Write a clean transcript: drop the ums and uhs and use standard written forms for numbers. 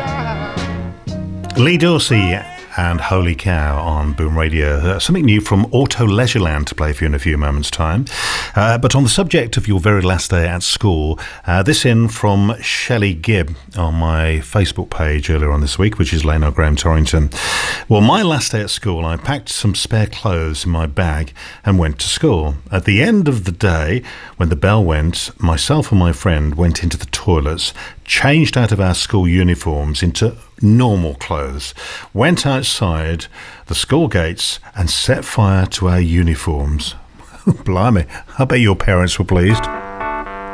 Lee Dorsey and Holy Cow on Boom Radio. Something new from Auto Leisureland to play for you in a few moments' time. But on the subject of your very last day at school, this in from Shelley Gibb on my Facebook page earlier on this week, which is Leno Graham Torrington. Well, my last day at school, I packed some spare clothes in my bag and went to school. At the end of the day, when the bell went, myself and my friend went into the toilets, changed out of our school uniforms into normal clothes, went outside the school gates and set fire to our uniforms. Blimey, I bet your parents were pleased.